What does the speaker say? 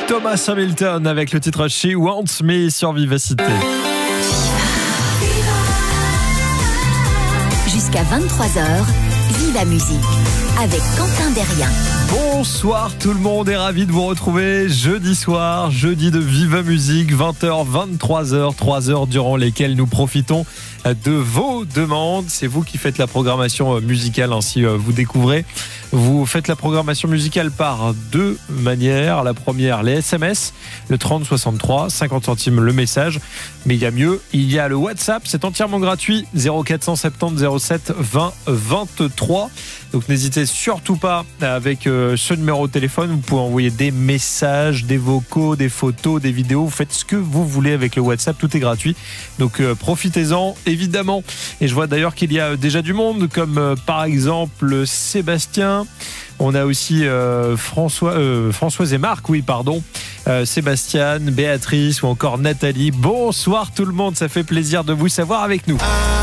Thomas Hamilton avec le titre She Wants Me sur Vivacité. Jusqu'à 23h, Viva Musique avec Quentin Derrien. Bonsoir tout le monde et ravi de vous retrouver jeudi soir, jeudi de Viva Musique, 20h, 23h, 3 heures durant lesquelles nous profitons de vos demandes. C'est vous qui faites la programmation musicale, ainsi vous découvrez. Vous faites la programmation musicale par deux manières. La première, les SMS, le 3063, 50 centimes le message. Mais il y a mieux, il y a le WhatsApp, c'est entièrement gratuit, 0470 07 20 23. Donc n'hésitez surtout pas avec ce numéro de téléphone. Vous pouvez envoyer des messages, des vocaux, des photos, des vidéos. Vous faites ce que vous voulez avec le WhatsApp, tout est gratuit. Donc profitez-en évidemment. Et je vois d'ailleurs qu'il y a déjà du monde, comme par exemple Sébastien. On a aussi Françoise et Marc, Sébastien, Béatrice ou encore Nathalie. Bonsoir tout le monde, ça fait plaisir de vous savoir avec nous.